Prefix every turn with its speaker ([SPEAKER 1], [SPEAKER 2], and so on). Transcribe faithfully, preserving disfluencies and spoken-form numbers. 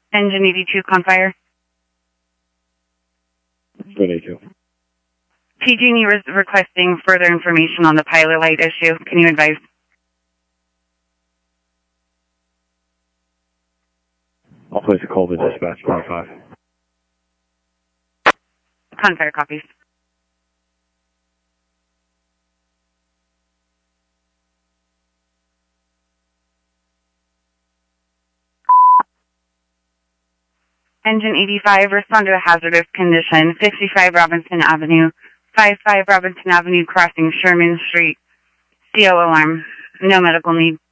[SPEAKER 1] Engine eighty-two, con fire.
[SPEAKER 2] Good eighty-two.
[SPEAKER 1] P G and E is requesting further information on the pilot light issue. Can you advise?
[SPEAKER 2] I'll place a call to dispatch twenty-five.
[SPEAKER 1] Con fire copies. Engine eighty-five, respond to a hazardous condition, fifty-five Robinson Avenue, fifty-five Robinson Avenue, crossing Sherman Street. C O alarm. No medical need.